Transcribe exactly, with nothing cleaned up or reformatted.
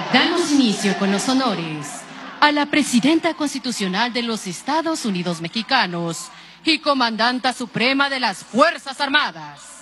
Damos inicio con los honores a la Presidenta Constitucional de los Estados Unidos Mexicanos y Comandanta Suprema de las Fuerzas Armadas.